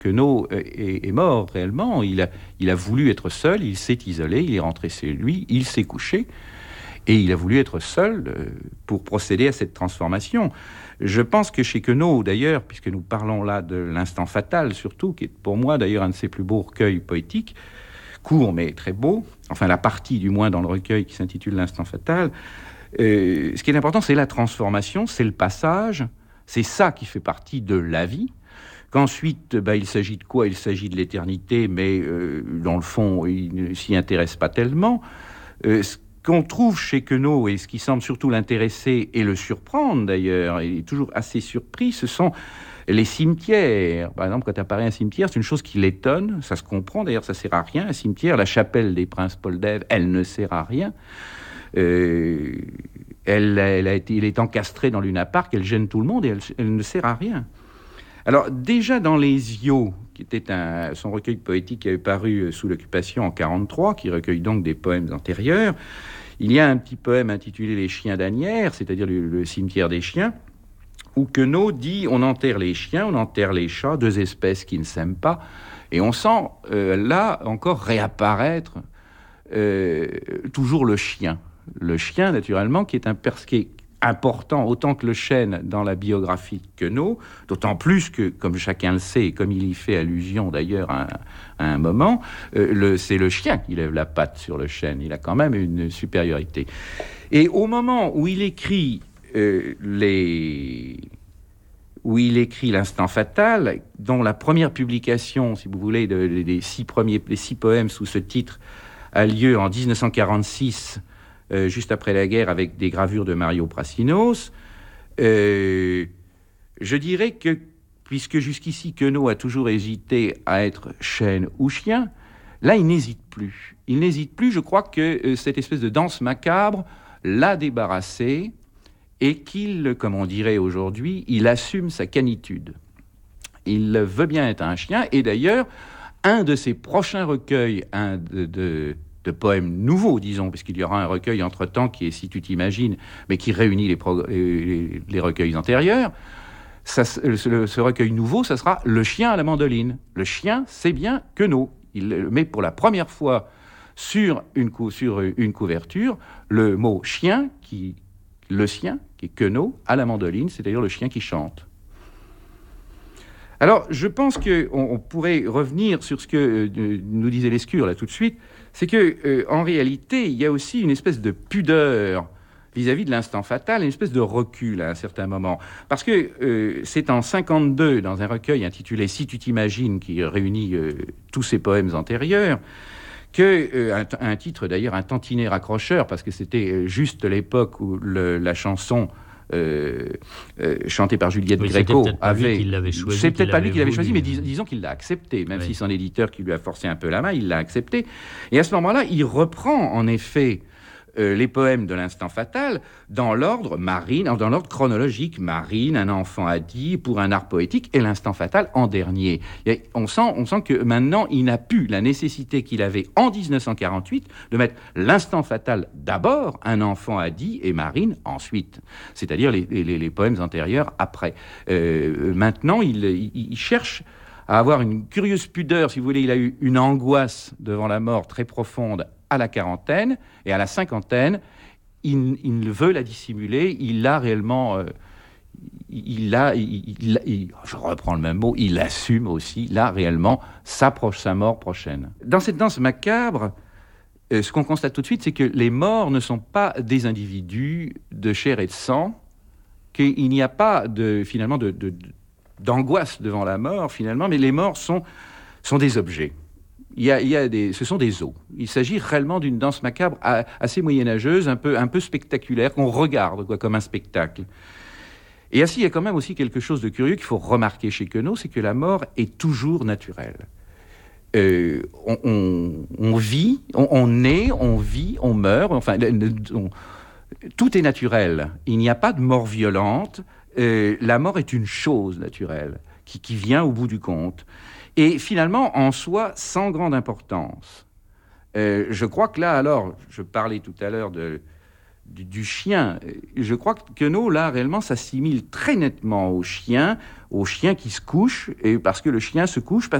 Queneau est mort réellement. Il a voulu être seul, il s'est isolé, il est rentré chez lui, il s'est couché, et il a voulu être seul pour procéder à cette transformation. Je pense que chez Queneau, d'ailleurs, puisque nous parlons là de l'instant fatal surtout, qui est pour moi d'ailleurs un de ses plus beaux recueils poétiques, court mais très beau, enfin la partie du moins dans le recueil qui s'intitule L'instant fatal, ce qui est important, c'est la transformation, c'est le passage, c'est ça qui fait partie de la vie. Qu'ensuite, il s'agit de quoi? Il s'agit de l'éternité, mais dans le fond, il ne s'y intéresse pas tellement. Ce qu'on trouve chez Queneau, et ce qui semble surtout l'intéresser et le surprendre d'ailleurs, il est toujours assez surpris, ce sont les cimetières. Par exemple, quand apparaît un cimetière, c'est une chose qui l'étonne, ça se comprend, d'ailleurs ça sert à rien, un cimetière, la chapelle des Princes Paul d'Ève, elle ne sert à rien. Il est encastré dans Luna Park, elle gêne tout le monde et elle ne sert à rien. Alors déjà dans Les Iots, qui était son recueil poétique qui avait paru sous l'occupation en 1943, qui recueille donc des poèmes antérieurs, il y a un petit poème intitulé Les chiens d'Asnières, c'est-à-dire le cimetière des chiens, où Queneau dit « On enterre les chiens, on enterre les chats, deux espèces qui ne s'aiment pas ». Et on sent là encore réapparaître toujours le chien. Le chien, naturellement, qui est important autant que le chêne dans la biographie de Queneau, d'autant plus que, comme chacun le sait, et comme il y fait allusion d'ailleurs à un moment, c'est le chien qui lève la patte sur le chêne. Il a quand même une supériorité. Et au moment où il écrit L'instant fatal, dont la première publication, si vous voulez, des 6 poèmes sous ce titre a lieu en 1946, juste après la guerre, avec des gravures de Mario Prassinos, je dirais que, puisque jusqu'ici Queneau a toujours hésité à être chêne ou chien, là il n'hésite plus. Il n'hésite plus, je crois que cette espèce de danse macabre l'a débarrassé, et qu'il, comme on dirait aujourd'hui, il assume sa canitude. Il veut bien être un chien, et d'ailleurs, un de ses prochains recueils, de poèmes nouveaux, disons, puisqu'il y aura un recueil entre-temps qui est Si tu t'imagines, mais qui réunit les recueils antérieurs, ce recueil nouveau, ça sera Le chien à la mandoline. Le chien, c'est bien Queneau. Il met pour la première fois sur une couverture le mot chien, le sien, qui est Queneau, à la mandoline, c'est-à-dire le chien qui chante. Alors, je pense qu'on pourrait revenir sur ce que nous disait Lescure, là, tout de suite. C'est qu'en réalité, il y a aussi une espèce de pudeur vis-à-vis de l'instant fatal, une espèce de recul à un certain moment. Parce que c'est en 1952, dans un recueil intitulé « Si tu t'imagines », qui réunit tous ces poèmes antérieurs, un titre d'ailleurs un tantinet raccrocheur, parce que c'était juste l'époque où la chanson chantée par Juliette Gréco avait... C'est peut-être pas lui qui l'avait choisi, mais disons qu'il l'a accepté, même si son éditeur qui lui a forcé un peu la main, il l'a accepté. Et à ce moment-là, il reprend en effet les poèmes de l'instant fatal dans l'ordre chronologique. Marine, Un enfant a dit, Pour un art poétique, et l'instant fatal en dernier. Et on sent que maintenant, il n'a plus la nécessité qu'il avait en 1948 de mettre l'instant fatal d'abord, Un enfant a dit, et Marine ensuite. C'est-à-dire les poèmes antérieurs après. Maintenant, il cherche à avoir une curieuse pudeur, si vous voulez. Il a eu une angoisse devant la mort très profonde à la quarantaine, et à la cinquantaine, il veut la dissimuler, il a réellement... je reprends le même mot, il assume aussi, là, réellement, sa mort prochaine. Dans cette danse macabre, ce qu'on constate tout de suite, c'est que les morts ne sont pas des individus de chair et de sang, qu'il n'y a pas finalement d'angoisse devant la mort, finalement, mais les morts sont des objets. Ce sont des os. Il s'agit réellement d'une danse macabre assez moyenâgeuse, un peu spectaculaire, qu'on regarde comme un spectacle. Et ainsi, il y a quand même aussi quelque chose de curieux qu'il faut remarquer chez Queneau, c'est que la mort est toujours naturelle. On vit, on naît, on vit, on meurt, enfin, tout est naturel. Il n'y a pas de mort violente. La mort est une chose naturelle qui vient au bout du compte. Et finalement, en soi, sans grande importance. Je crois que là, alors, je parlais tout à l'heure du chien. Je crois que Queneau, là, réellement, s'assimile très nettement au chien qui se couche, et parce que le chien se couche,